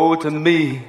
to me.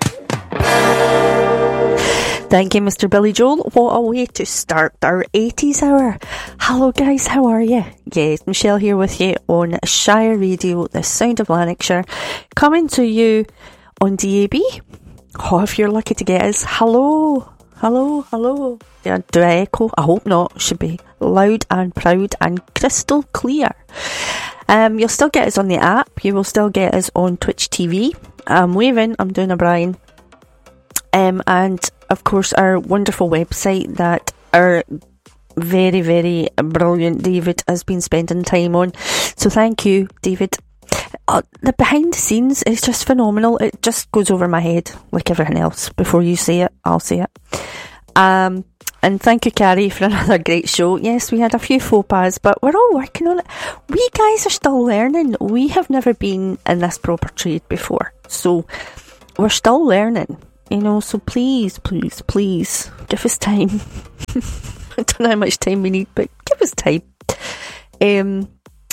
Thank you, Mr. Billy Joel. What a way to start our 80s hour. Hello guys, how are you? Yes, Michelle here with you on Shire Radio, the sound of Lanarkshire, coming to you on DAB. Oh, if you're lucky to get us, hello. Yeah, do I echo? I hope not. Should be loud and proud and crystal clear. You'll still get us on the app. You will still get us on Twitch TV. I'm waving. I'm doing a Brian. And of course our wonderful website that our very, very brilliant David has been spending time on. So thank you, David. The behind the scenes is just phenomenal. It just goes over my head like everything else. Before you say it, I'll say it. And thank you, Carrie, for another great show. Yes, we had a few faux pas, but we're all working on it. We guys are still learning. We have never been in this proper trade before, so we're still learning. You know, so please, give us time. I don't know how much time we need, but give us time. I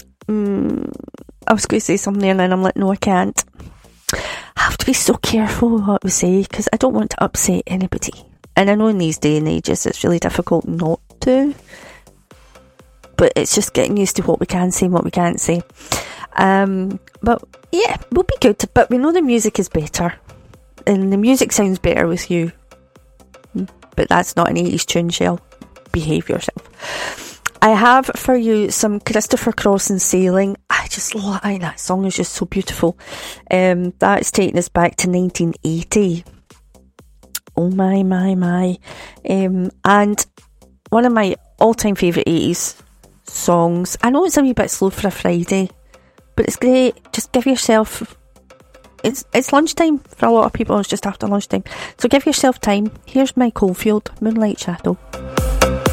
was going to say something and then I'm like, no, I can't. I have to be so careful what we say because I don't want to upset anybody. And I know in these day and ages it's really difficult not to. But it's just getting used to what we can say and what we can't say. But yeah, we'll be good. But we know the music is better. And the music sounds better with you. But that's not an 80s tune, Shell. Behave yourself. I have for you some Christopher Cross and Sailing. I just like that song. Is just so beautiful. That's taking us back to 1980. Oh my. And one of my all-time favourite 80s songs. I know it's a wee bit slow for a Friday, but it's great. Just give yourself... It's lunchtime for a lot of people. It's just after lunchtime. So give yourself time. Here's Mike Oldfield, Moonlight Shadow.